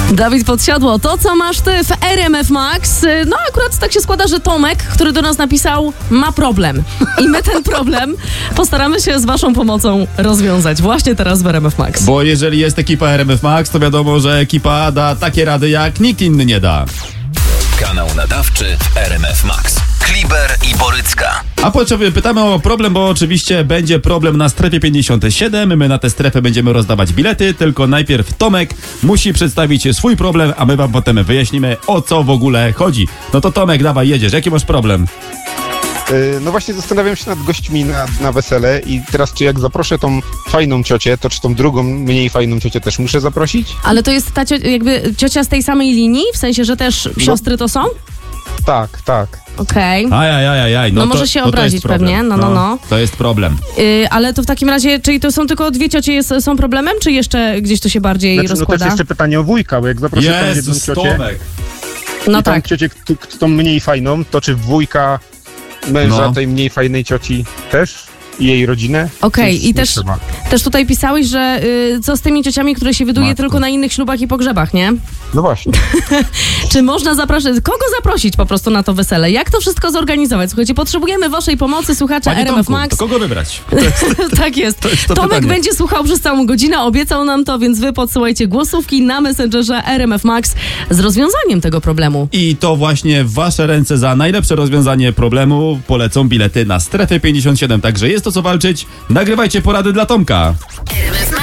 Dawid Podsiadło, to co masz ty w RMF Max? No akurat tak się składa, że Tomek, który do nas napisał, ma problem. I my ten problem postaramy się z waszą pomocą rozwiązać właśnie teraz w RMF Max. Bo jeżeli jest ekipa RMF Max, to wiadomo, że ekipa da takie rady, jak nikt inny nie da. Kanał nadawczy w RMF Max. Kliber i Borycka. A pytamy o problem, bo oczywiście będzie problem na strefie 57. My na tę strefę będziemy rozdawać bilety, tylko najpierw Tomek musi przedstawić swój problem, a my wam potem wyjaśnimy, o co w ogóle chodzi. No to Tomek, dawaj, jedziesz. Jaki masz problem? No właśnie zastanawiam się nad gośćmi na wesele i teraz czy jak zaproszę tą fajną ciocię, to czy tą drugą, mniej fajną ciocię też muszę zaprosić? Ale to jest ta jakby ciocia z tej samej linii? W sensie, że też siostry to są? Tak. Okej. Ajajajaj. No może się obrazić pewnie, no. To jest problem. Ale to w takim razie, czyli to są tylko dwie ciocie są problemem, czy jeszcze gdzieś to się bardziej No rozkłada? też jeszcze pytanie o wujka, bo jak zaproszę tą jedną Jezus, ciocię Tomek. No i tą tak. ciocię, tą mniej fajną, to czy wujka męża tej mniej fajnej cioci też? I jej rodzinę? Okej, i Nie trzeba. też tutaj pisałeś, że co z tymi ciociami, które się wyduje Matko. tylko na innych ślubach i pogrzebach, nie? No właśnie. Czy można zapraszać, kogo zaprosić po prostu na to wesele? Jak to wszystko zorganizować? Słuchajcie, potrzebujemy waszej pomocy, słuchacze Panie RMF Tomku, Max. to kogo wybrać? Tak jest. jest to Tomek pytanie. będzie słuchał przez całą godzinę, obiecał nam to, więc wy podsyłajcie głosówki na Messengerze RMF Max z rozwiązaniem tego problemu. I to właśnie w wasze ręce za najlepsze rozwiązanie problemu polecą bilety na strefę 57. Także jest o co walczyć. Nagrywajcie porady dla Tomka. RMF